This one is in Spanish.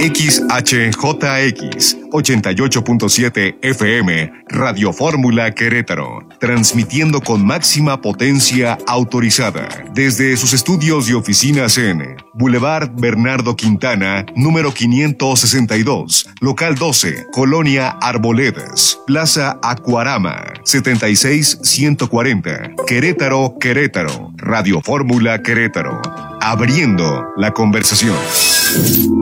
XHJX 88.7 FM, Radio Fórmula Querétaro, transmitiendo con máxima potencia autorizada desde sus estudios y oficinas en Boulevard Bernardo Quintana, número 562, local 12, Colonia Arboledas, Plaza Acuarama, 76140, Querétaro, Querétaro, Radio Fórmula Querétaro, abriendo la conversación.